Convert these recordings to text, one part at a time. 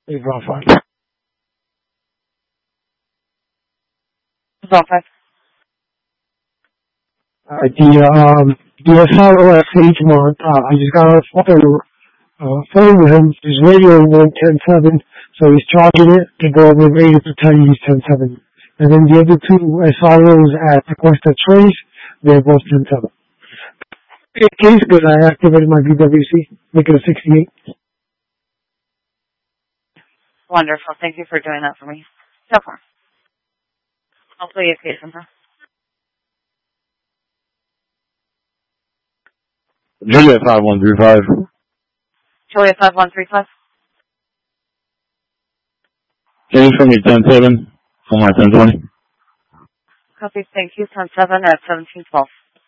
Hey, Rob 5. Rob 5. The SRO at Sagemont, I just got a phone with him. His radio went 10.7, so he's charging it to go over radio to tell you he's 10.7. And then the other two SROs at Acosta Trace, they're both 10.7. In case, because I activated my BWC, make it a 68. Wonderful. Thank you for doing that for me. So far. I'll play you a case number. Juliet 5135. Juliet 5135. Change from your 10.7 for my 10.20. Copy. Thank you. 10-7 at 1712.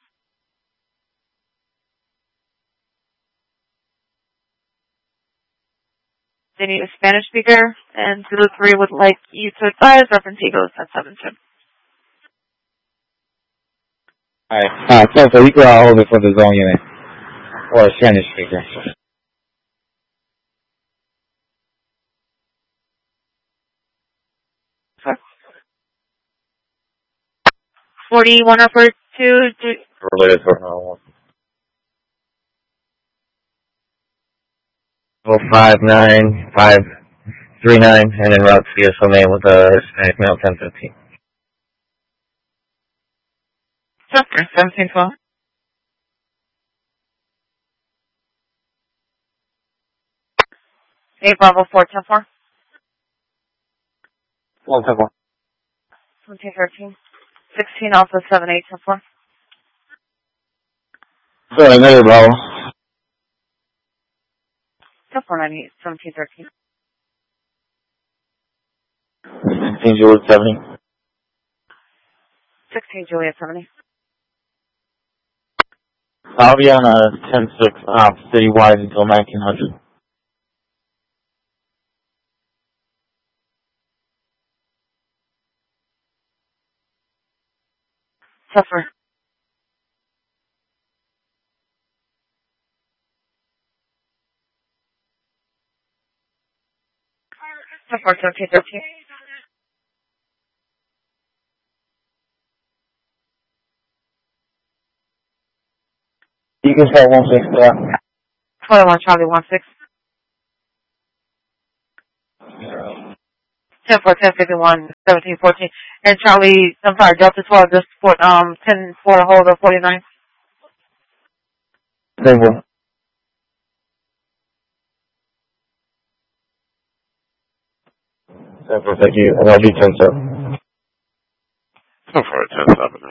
They need a Spanish speaker, and 03 would like you to advise reference Eagles at 7-2. Alright, so we can hold it for the zone unit. Or a Spanish speaker. Sure. 41 upper 2. Related to 59539, and then route CSMA with a Hispanic male 1015. Sure. 1712. Eight Bravo 410-4. 110-4. 1713. 16 Alpha 7810-4. Sorry, another Bravo. 498. 1713. 16 Juliet 70. 16 Juliet 70. I'll be on a 10.6 citywide until 1900. Suffer. Suffer 1713. You can start 16, yeah. 21 Charlie 16. 10-4, 1714. And Charlie, I'm sorry, Delta 12, just put 10 for a hold of 49. Thank you. Thank you. And I'll be 10-7. So far, 10.7.